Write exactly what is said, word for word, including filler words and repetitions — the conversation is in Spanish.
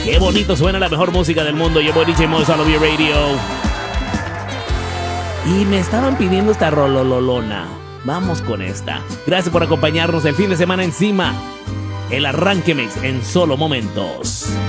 Qué bonito suena la mejor música del mundo. Yo voy D J Mo Solo V Radio. Y me estaban pidiendo esta rolololona. Vamos con esta. Gracias por acompañarnos el fin de semana encima. El arranque mix en solo momentos.